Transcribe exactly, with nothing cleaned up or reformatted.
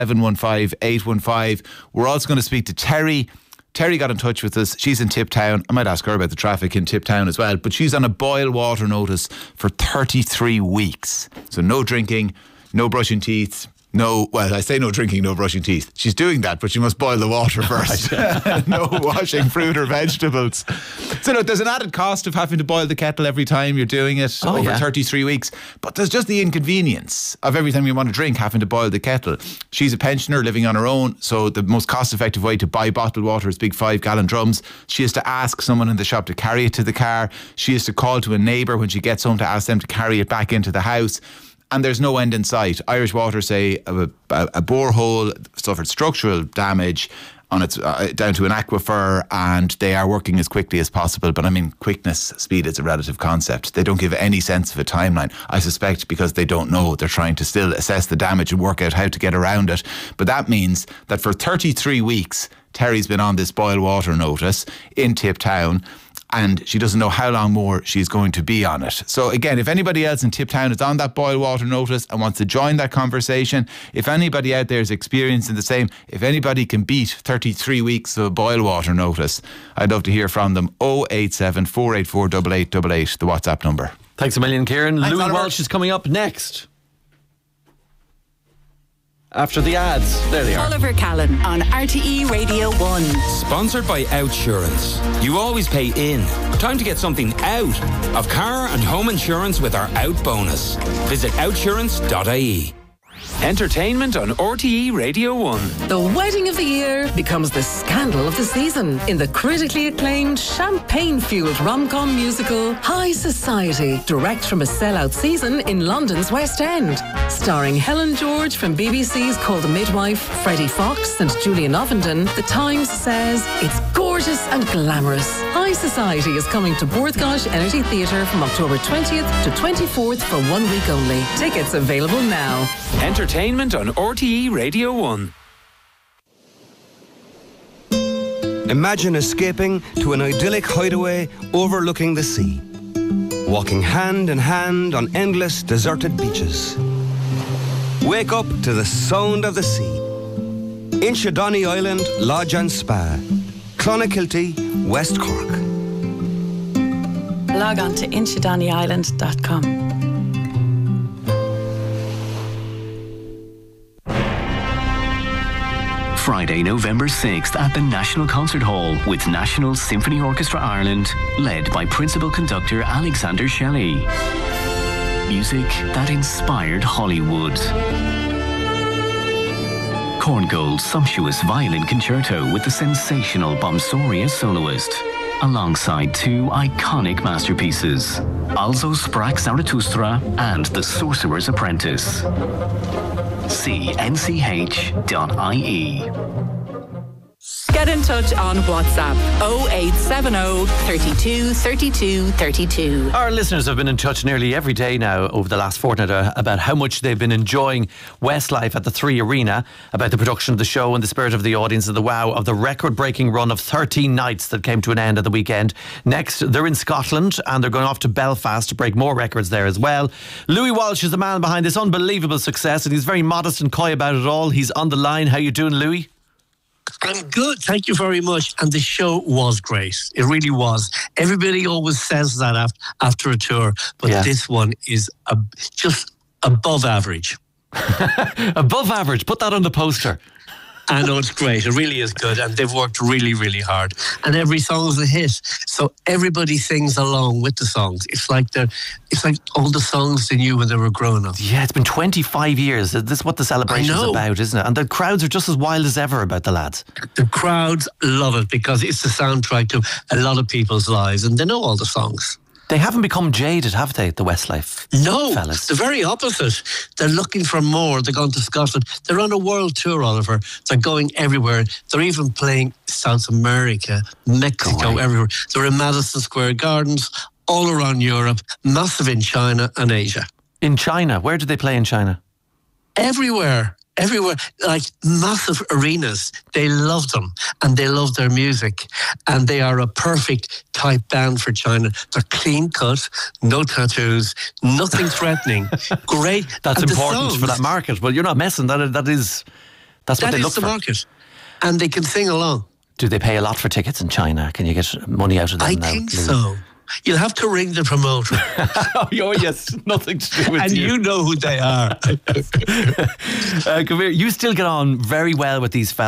seven one five, eight one five. We're also going to speak to Terry. Terry got in touch with us. She's in Tiptown. I might ask her about the traffic in Tiptown as well. But she's on a boil water notice for thirty-three weeks. So no drinking, no brushing teeth. No, well, I say no drinking, no brushing teeth. She's doing that, but she must boil the water first. No washing fruit or vegetables. So look, there's an added cost of having to boil the kettle every time you're doing it oh, over yeah. thirty-three weeks. But there's just the inconvenience of every time you want to drink having to boil the kettle. She's a pensioner living on her own, so the most cost-effective way to buy bottled water is big five-gallon drums. She has to ask someone in the shop to carry it to the car. She has to call to a neighbour when she gets home to ask them to carry it back into the house. And there's no end in sight. Irish Water say a, a, a borehole suffered structural damage on its uh, down to an aquifer, and they are working as quickly as possible. But I mean, quickness, speed is a relative concept. They don't give any sense of a timeline. I suspect because they don't know. They're trying to still assess the damage and work out how to get around it. But that means that for thirty-three weeks, Terry's been on this boil water notice in Tiptown, and she doesn't know how long more she's going to be on it. So again, if anybody else in Tiptown is on that boil water notice and wants to join that conversation, if anybody out there is experiencing the same, if anybody can beat thirty-three weeks of a boil water notice, I'd love to hear from them. oh eight seven, four eight four, eight eight eight eight, the WhatsApp number. Thanks a million, Kieran. Thanks, Louis Oliver. Walsh is coming up next. After the ads, there they are. Oliver Callan on R T E Radio one. Sponsored by Outsurance. You always pay in. Time to get something out of car and home insurance with our Out bonus. Visit outsurance dot I E. Entertainment on R T E Radio one. The wedding of the year becomes the scandal of the season in the critically acclaimed champagne-fueled rom-com musical High Society, direct from a sellout season in London's West End. Starring Helen George from B B C's Called a Midwife, Freddie Fox and Julian Ovenden, The Times says it's gorgeous and glamorous. High Society is coming to Borthgosh Energy Theatre from October twentieth to twenty-fourth for one week only. Tickets available now. Entertainment on R T E Radio one. Imagine escaping to an idyllic hideaway overlooking the sea. Walking hand in hand on endless deserted beaches. Wake up to the sound of the sea. Inchydoney Island Lodge and Spa. Clonakilty, West Cork. Log on to inchydoney island dot com. Friday, November sixth at the National Concert Hall with National Symphony Orchestra Ireland, led by Principal Conductor Alexander Shelley. Music that inspired Hollywood. Korngold's sumptuous violin concerto with the sensational Bomsoria soloist, alongside two iconic masterpieces, Also Sprach Zarathustra and The Sorcerer's Apprentice. See N C H dot I E. Get in touch on WhatsApp oh eight seven oh, thirty-two, thirty-two, thirty-two. Our listeners have been in touch nearly every day now over the last fortnight uh, about how much they've been enjoying Westlife at the Three Arena, about the production of the show and the spirit of the audience and the wow of the record-breaking run of thirteen nights that came to an end at the weekend. Next, they're in Scotland and they're going off to Belfast to break more records there as well. Louis Walsh is the man behind this unbelievable success, and he's very modest and coy about it all. He's on the line. How you doing, Louis? I'm good, thank you very much. And the show was great. It really was. Everybody always says that after, after a tour, but Yeah. this one is a, just above average. Above average. Put that on the poster. I know it's great. It really is good. And they've worked really, really hard. And every song is a hit. So everybody sings along with the songs. It's like they're, it's like all the songs they knew when they were growing up. Yeah, it's been twenty-five years. This is what the celebration's I know. about, isn't it? And the crowds are just as wild as ever about the lads. The crowds love it because it's the soundtrack to a lot of people's lives. And they know all the songs. They haven't become jaded, have they, the Westlife No, fellas? the very opposite. They're looking for more. They're going to Scotland. They're on a world tour, Oliver. They're going everywhere. They're even playing South America, Mexico, everywhere. They're in Madison Square Gardens, all around Europe, massive in China and Asia. In China? Where do they play in China? Everywhere. Everywhere, like massive arenas. They love them and they love their music, and they are a perfect type band for China. They're clean cut, no tattoos, nothing threatening. Great. That's And the important songs- for that market. Well, you're not messing. That that is That's what That they is look the for. market. And they can sing along. Do they pay a lot for tickets in China? Can you get money out of them I now? think so. You'll have to ring the promoter. Oh, yes, nothing to do with and you. you know who they are. uh, come here. You still get on very well with these fellas.